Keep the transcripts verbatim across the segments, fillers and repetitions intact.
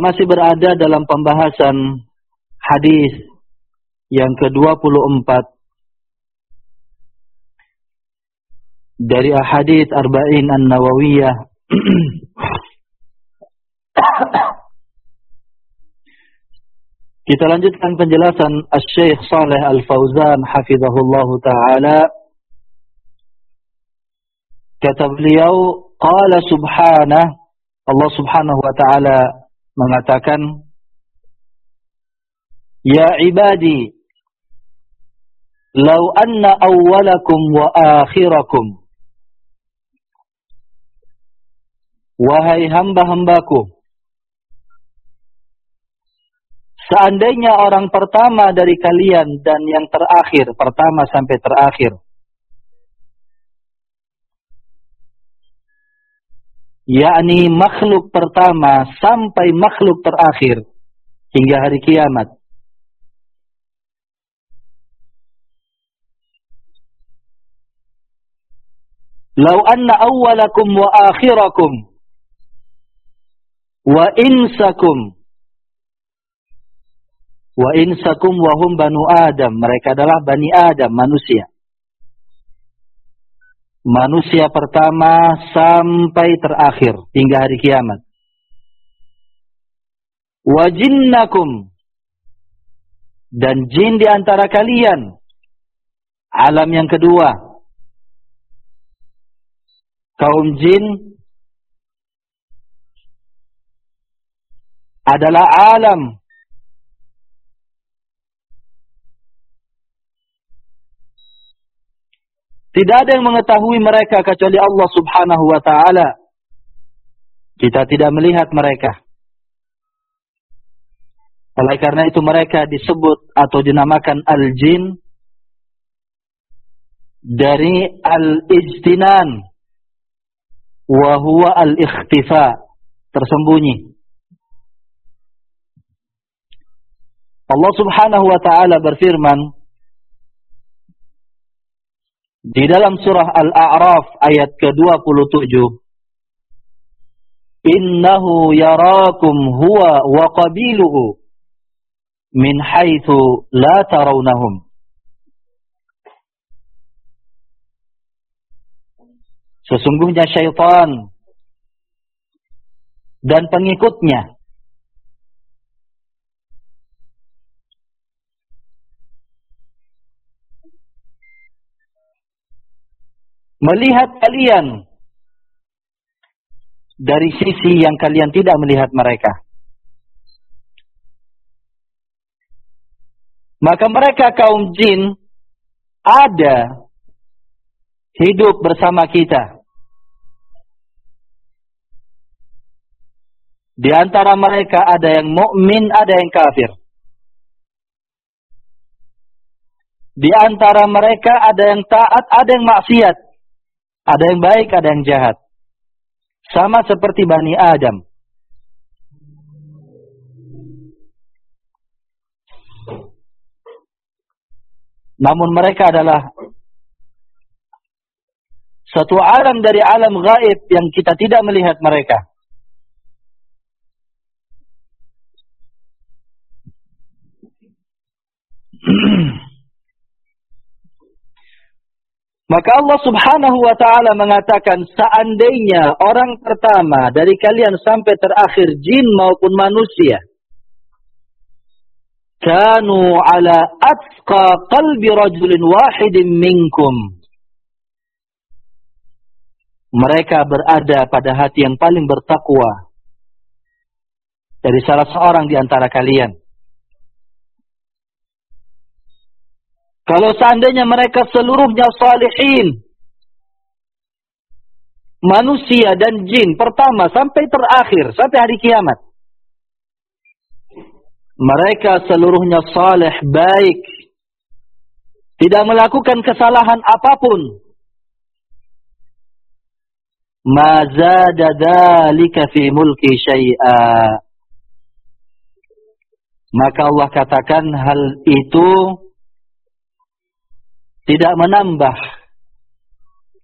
Masih berada dalam pembahasan hadis yang ke dua puluh empat dari ahadits Arba'in An-Nawawiyah. Kita lanjutkan penjelasan Asy-Syaikh Shalih Al-Fauzan hafizahullahu taala. Kata beliau, qala subhanahu, Allah Subhanahu wa taala mengatakan, ya ibadi, law anna awwalakum wa akhirakum, wahai hamba-hambaku, seandainya orang pertama dari kalian dan yang terakhir, pertama sampai terakhir, yakni makhluk pertama sampai makhluk terakhir hingga hari kiamat, law anna awwalakum wa akhirakum wa insakum wa insakum wa hum banu Adam, mereka adalah Bani Adam, manusia. Manusia pertama sampai terakhir hingga hari kiamat. Wa jinnakum, dan jin di antara kalian, alam yang kedua. Kaum jin adalah alam tidak ada yang mengetahui mereka kecuali Allah Subhanahu wa taala. Kita tidak melihat mereka. Oleh karena itu mereka disebut atau dinamakan al-jin dari al-ijtinan wa huwa al-ikhtifa, tersembunyi. Allah Subhanahu wa taala berfirman di dalam surah Al-A'raf ayat ke dua puluh tujuh, innahu yarakum huwa wa qabiluhu min haitsu la tarawnahum. Sesungguhnya syaitan dan pengikutnya melihat kalian dari sisi yang kalian tidak melihat mereka. Maka mereka kaum jin ada hidup bersama kita. Di antara mereka ada yang mukmin, ada yang kafir. Di antara mereka ada yang taat, ada yang maksiat. Ada yang baik, ada yang jahat. Sama seperti Bani Adam. Namun mereka adalah satu alam dari alam gaib yang kita tidak melihat mereka. Maka Allah Subhanahu wa taala mengatakan, seandainya orang pertama dari kalian sampai terakhir jin maupun manusia kanu ala atqa qalbi rajulin wahidin minkum, mereka berada pada hati yang paling bertakwa dari salah seorang di antara kalian. Kalau seandainya mereka seluruhnya salihin, manusia dan jin, pertama sampai terakhir, sampai hari kiamat, mereka seluruhnya saleh, baik, tidak melakukan kesalahan apapun, ma zada dzalika fi mulki syai'a, maka Allah katakan hal itu tidak menambah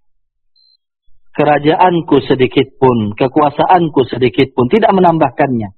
kerajaanku sedikit pun, kekuasaanku sedikit pun, tidak menambahkannya.